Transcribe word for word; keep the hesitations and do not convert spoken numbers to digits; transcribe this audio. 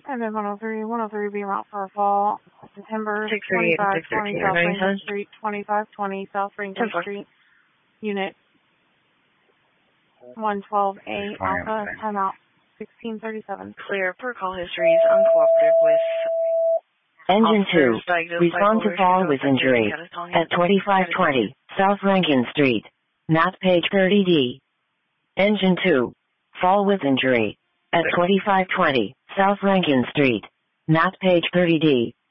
And then one oh three, one oh three being out for a fall, September six thirty-eight and twenty-five six twenty thirteen. South Everything Rankin says? Street, twenty-five twenty South Rankin ten Street, Unit one twelve A Alpha, timeout sixteen thirty-seven. Clear per call histories, uncooperative with Engine two, diagnosed respond to bipolar fall with injury at twenty-five twenty South Rankin Street, map page thirty D. Engine two, fall with injury at twenty-five twenty South Rankin Street, map page thirty D.